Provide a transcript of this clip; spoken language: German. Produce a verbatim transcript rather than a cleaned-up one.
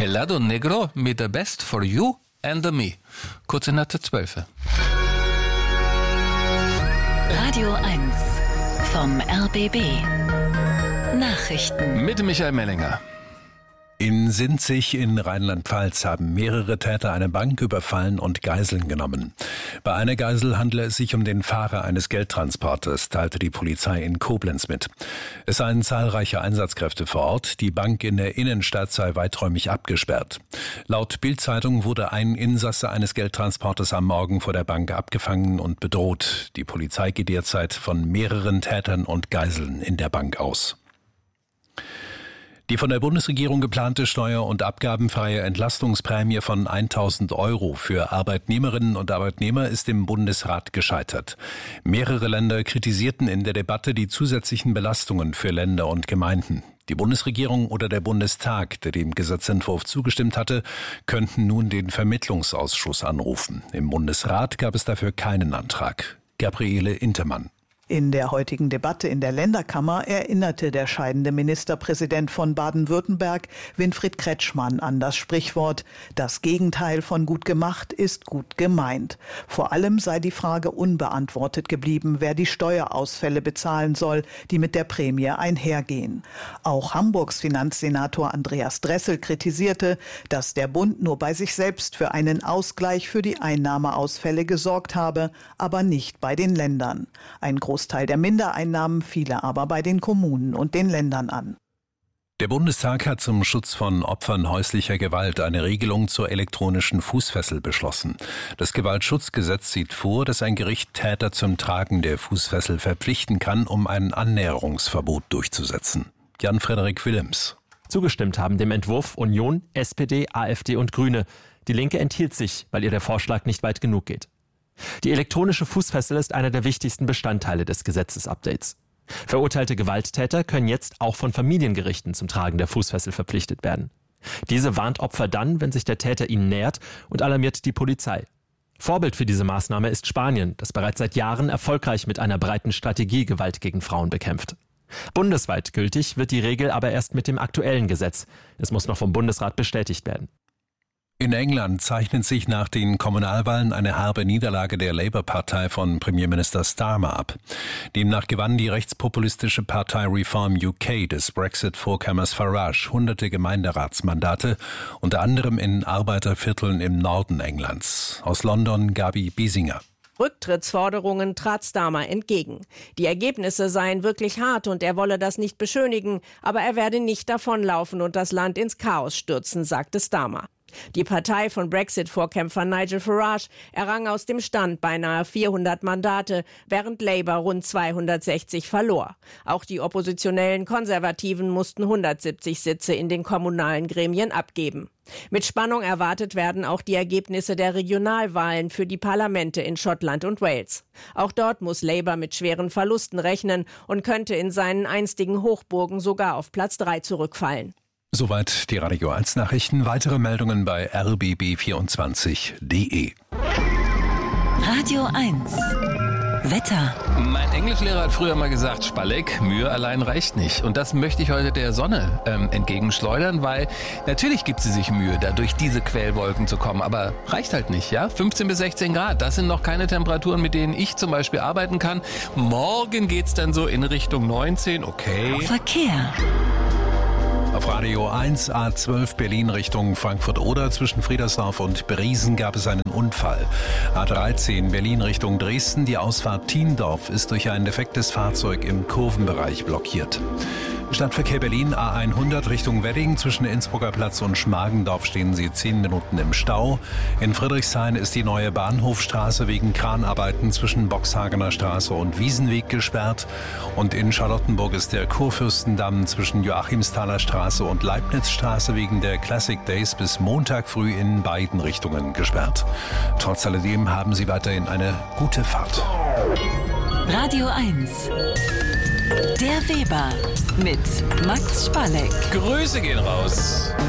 Helado Negro mit the best for you and the me. Kurz in der zwölf. Radio eins vom R B B. Nachrichten. Mit Michael Mellinger. In Sinzig in Rheinland-Pfalz haben mehrere Täter eine Bank überfallen und Geiseln genommen. Bei einer Geisel handele es sich um den Fahrer eines Geldtransporters, teilte die Polizei in Koblenz mit. Es seien zahlreiche Einsatzkräfte vor Ort, die Bank in der Innenstadt sei weiträumig abgesperrt. Laut Bild-Zeitung wurde ein Insasse eines Geldtransporters am Morgen vor der Bank abgefangen und bedroht. Die Polizei geht derzeit von mehreren Tätern und Geiseln in der Bank aus. Die von der Bundesregierung geplante steuer- und abgabenfreie Entlastungsprämie von tausend Euro für Arbeitnehmerinnen und Arbeitnehmer ist im Bundesrat gescheitert. Mehrere Länder kritisierten in der Debatte die zusätzlichen Belastungen für Länder und Gemeinden. Die Bundesregierung oder der Bundestag, der dem Gesetzentwurf zugestimmt hatte, könnten nun den Vermittlungsausschuss anrufen. Im Bundesrat gab es dafür keinen Antrag. Gabriele Intermann. In der heutigen Debatte in der Länderkammer erinnerte der scheidende Ministerpräsident von Baden-Württemberg, Winfried Kretschmann, an das Sprichwort: Das Gegenteil von gut gemacht ist gut gemeint. Vor allem sei die Frage unbeantwortet geblieben, wer die Steuerausfälle bezahlen soll, die mit der Prämie einhergehen. Auch Hamburgs Finanzsenator Andreas Dressel kritisierte, dass der Bund nur bei sich selbst für einen Ausgleich für die Einnahmeausfälle gesorgt habe, aber nicht bei den Ländern. Ein Großteil der Mindereinnahmen fiele aber bei den Kommunen und den Ländern an. Der Bundestag hat zum Schutz von Opfern häuslicher Gewalt eine Regelung zur elektronischen Fußfessel beschlossen. Das Gewaltschutzgesetz sieht vor, dass ein Gericht Täter zum Tragen der Fußfessel verpflichten kann, um ein Annäherungsverbot durchzusetzen. Jan-Frederik Willems. Zugestimmt haben dem Entwurf Union, S P D, AfD und Grüne. Die Linke enthielt sich, weil ihr der Vorschlag nicht weit genug geht. Die elektronische Fußfessel ist einer der wichtigsten Bestandteile des Gesetzesupdates. Verurteilte Gewalttäter können jetzt auch von Familiengerichten zum Tragen der Fußfessel verpflichtet werden. Diese warnt Opfer dann, wenn sich der Täter ihnen nähert, und alarmiert die Polizei. Vorbild für diese Maßnahme ist Spanien, das bereits seit Jahren erfolgreich mit einer breiten Strategie Gewalt gegen Frauen bekämpft. Bundesweit gültig wird die Regel aber erst mit dem aktuellen Gesetz. Es muss noch vom Bundesrat bestätigt werden. In England zeichnet sich nach den Kommunalwahlen eine herbe Niederlage der Labour-Partei von Premierminister Starmer ab. Demnach gewann die rechtspopulistische Partei Reform U K des Brexit-Vorkämmers Farage hunderte Gemeinderatsmandate, unter anderem in Arbeitervierteln im Norden Englands. Aus London Gabi Biesinger. Rücktrittsforderungen trat Starmer entgegen. Die Ergebnisse seien wirklich hart und er wolle das nicht beschönigen, aber er werde nicht davonlaufen und das Land ins Chaos stürzen, sagte Starmer. Die Partei von Brexit-Vorkämpfer Nigel Farage errang aus dem Stand beinahe vierhundert Mandate, während Labour rund zweihundertsechzig verlor. Auch die oppositionellen Konservativen mussten hundertsiebzig Sitze in den kommunalen Gremien abgeben. Mit Spannung erwartet werden auch die Ergebnisse der Regionalwahlen für die Parlamente in Schottland und Wales. Auch dort muss Labour mit schweren Verlusten rechnen und könnte in seinen einstigen Hochburgen sogar auf Platz drei zurückfallen. Soweit die Radio eins Nachrichten. Weitere Meldungen bei r b b vierundzwanzig punkt d e. Radio eins. Wetter. Mein Englischlehrer hat früher mal gesagt, Spalleck, Mühe allein reicht nicht. Und das möchte ich heute der Sonne ähm, entgegenschleudern, weil natürlich gibt sie sich Mühe, da durch diese Quellwolken zu kommen. Aber reicht halt nicht, ja? fünfzehn bis sechzehn Grad, das sind noch keine Temperaturen, mit denen ich zum Beispiel arbeiten kann. Morgen geht's dann so in Richtung neunzehn, okay. Verkehr. Auf Radio eins A zwölf Berlin Richtung Frankfurt-Oder zwischen Friedersdorf und Briesen gab es einen Unfall. A dreizehn Berlin Richtung Dresden, die Ausfahrt Thiendorf ist durch ein defektes Fahrzeug im Kurvenbereich blockiert. Stadtverkehr Berlin A hundert Richtung Wedding zwischen Innsbrucker Platz und Schmargendorf stehen Sie zehn Minuten im Stau. In Friedrichshain ist die neue Bahnhofstraße wegen Kranarbeiten zwischen Boxhagener Straße und Wiesenweg gesperrt. Und in Charlottenburg ist der Kurfürstendamm zwischen Joachimsthaler Straße und Leibnizstraße wegen der Classic Days bis Montag früh in beiden Richtungen gesperrt. Trotz alledem haben Sie weiterhin eine gute Fahrt. Radio eins. Der Weber mit Max Spalleck. Grüße gehen raus.